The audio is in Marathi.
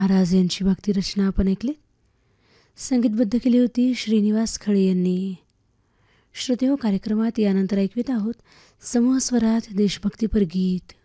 महाराज यांची भक्तिरचना आपण ऐकली. संगीतबद्ध केली होती श्रीनिवास खळे यांनी. श्रोते हो, कार्यक्रमात यानंतर ऐकवित आहोत समूह स्वरात देशभक्तीपर गीत.